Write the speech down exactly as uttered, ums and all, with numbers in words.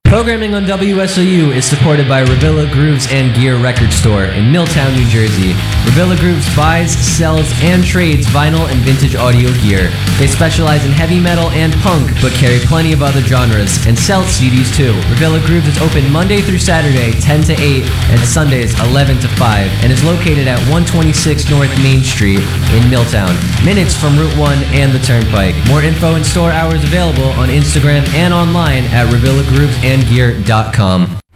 Programming on W S O U is supported by Revilla Grooves and Gear Record Store in Milltown, New Jersey. Revilla Grooves buys, sells, and trades vinyl and vintage audio gear. They specialize in heavy metal and punk, but carry plenty of other genres, and sell C Ds too. Revilla Grooves is open Monday through Saturday, ten to eight, and Sundays, eleven to five, and is located at one twenty-six North Main Street in Milltown, minutes from Route one and the Turnpike. More info and store hours available on Instagram and online at Revilla Grooves and gear dot com.